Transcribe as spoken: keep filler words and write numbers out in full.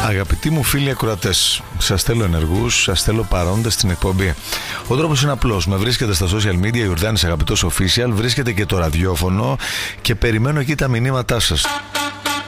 Αγαπητοί μου φίλοι ακροατές, σας θέλω ενεργούς, σας θέλω παρόντες στην εκπομπή. Ο τρόπος είναι απλός. Με βρίσκετε στα social media, Ιορδάνης Αγαπητός Official, βρίσκετε και το ραδιόφωνο και περιμένω εκεί τα μηνύματά σας.